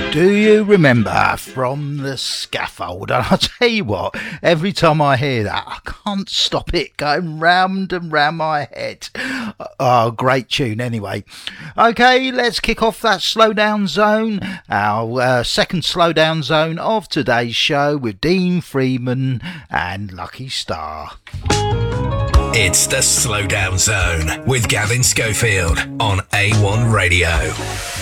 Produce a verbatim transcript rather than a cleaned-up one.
Do you remember From the Scaffold? And I'll tell you what, every time I hear that, I can't stop it going round and round my head. Oh, great tune anyway. Okay, let's kick off that slowdown zone, our uh, second slowdown zone of today's show with Dean Freeman and Lucky Star. It's the Slowdown Zone with Gavin Schofield on A one Radio.